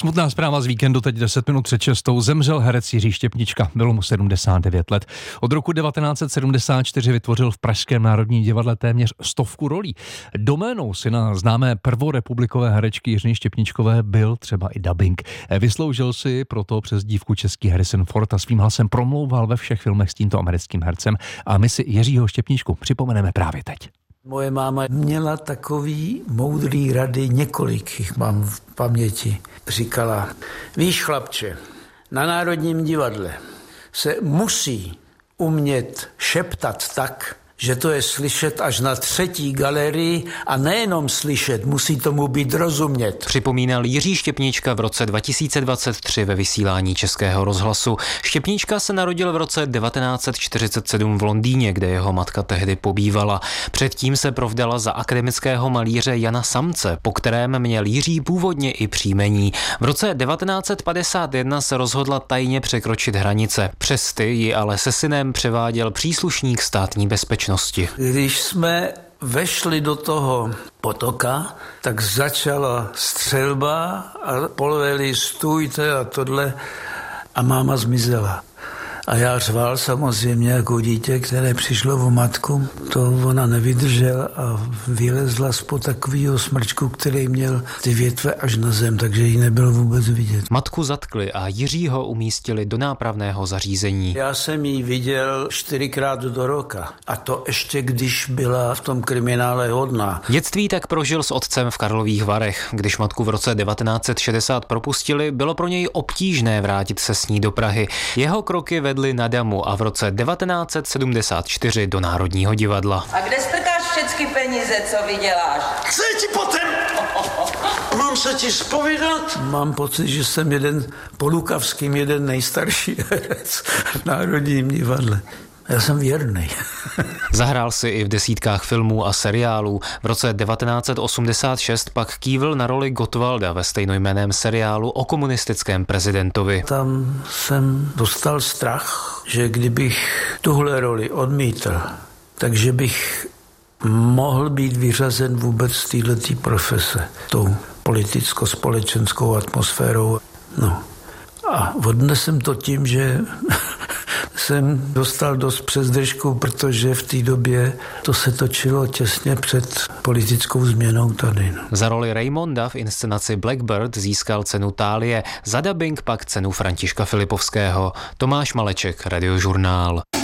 Smutná zpráva z víkendu, teď 10 minut před 6. Zemřel herec Jiří Štěpnička, bylo mu 79 let. Od roku 1974 vytvořil v Pražském národním divadle téměř 100 rolí. Doménou syna známé prvorepublikové herečky Jiřiny Štěpničkové byl třeba i dabing. Vysloužil si proto přezdívku český Harrison Ford a svým hlasem promlouval ve všech filmech s tímto americkým hercem a my si Jiřího Štěpničku připomeneme právě teď. Moje máma měla takový moudrý rady, několik jich mám v paměti. Říkala, víš chlapče, na Národním divadle se musí umět šeptat tak, že to je slyšet až na 3. galerii a nejenom slyšet, musí tomu být rozumět. Připomínal Jiří Štěpnička v roce 2023 ve vysílání Českého rozhlasu. Štěpnička se narodil v roce 1947 v Londýně, kde jeho matka tehdy pobývala. Předtím se provdala za akademického malíře Jana Samce, po kterém měl Jiří původně i příjmení. V roce 1951 se rozhodla tajně překročit hranice. Přes ty ji ale se synem převáděl příslušník státní bezpečnosti. Když jsme vešli do toho potoka, tak začala střelba a polveli stůjte a tohle a máma zmizela. A já řval samozřejmě jako dítě, které přišlo o matku. To ona nevydržela a vylezla spod takového smrčku, který měl ty větve až na zem, takže ji nebylo vůbec vidět. Matku zatkli a Jiřího umístili do nápravného zařízení. Já jsem ji viděl 4krát do roka. A to ještě když byla v tom kriminále hodná. Dětství tak prožil s otcem v Karlových Varech. Když matku v roce 1960 propustili, bylo pro něj obtížné vrátit se s ní do Prahy. Jeho kroky vedly na Damu a v roce 1974 do Národního divadla. A kde strkáš všechny peníze, co vyděláš? Co ti potom? Mám se ti zpovídat? Mám pocit, že jsem po Lukavským jeden nejstarší herec v Národním divadle. Já jsem věrný. Zahrál si i v desítkách filmů a seriálů. V roce 1986 pak kývl na roli Gottwalda ve stejnojmenném seriálu o komunistickém prezidentovi. Tam jsem dostal strach, že kdybych tuhle roli odmítl, takže bych mohl být vyřazen vůbec z této profese, tou politicko-společenskou atmosférou. No. A odnesem to tím, že jsem dostal dost přes držku, protože v té době to se točilo těsně před politickou změnou tady. Za roli Raymonda v inscenaci Blackbird získal cenu Thálie, za dabing pak cenu Františka Filipovského. Tomáš Maleček, Radiožurnál.